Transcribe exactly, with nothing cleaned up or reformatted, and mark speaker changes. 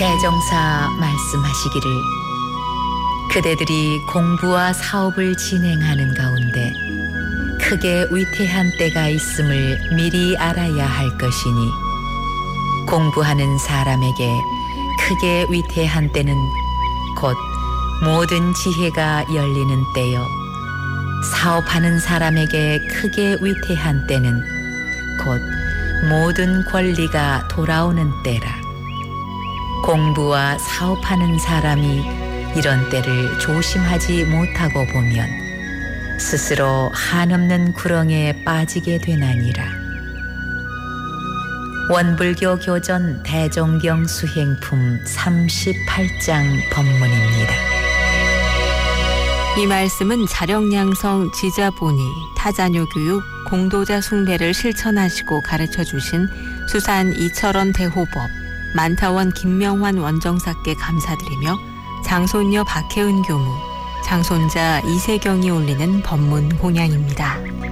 Speaker 1: 대종사 말씀하시기를 그대들이 공부와 사업을 진행하는 가운데 크게 위태한 때가 있음을 미리 알아야 할 것이니 공부하는 사람에게 크게 위태한 때는 곧 모든 지혜가 열리는 때요 사업하는 사람에게 크게 위태한 때는 곧 모든 권리가 돌아오는 때라. 공부와 사업하는 사람이 이런 때를 조심하지 못하고 보면 스스로 한없는 구렁에 빠지게 되나니라. 원불교 교전 대종경 수행품 삼십팔 장 법문입니다.
Speaker 2: 이 말씀은 자력양성 지자보니 타자녀 교육 공도자 숭배를 실천하시고 가르쳐 주신 수산 이철원 대호법 만타원 김명환 원정사께 감사드리며 장손녀 박혜은 교무, 장손자 이세경이 올리는 법문 공양입니다.